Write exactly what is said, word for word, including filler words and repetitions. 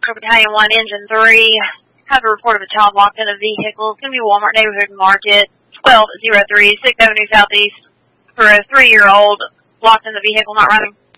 Central Battalion one, Engine three. Have a report of a child locked in a vehicle. It's going to be Walmart Neighborhood Market, twelve oh three, sixth Avenue Southeast, for a three-year-old locked in the vehicle, not running.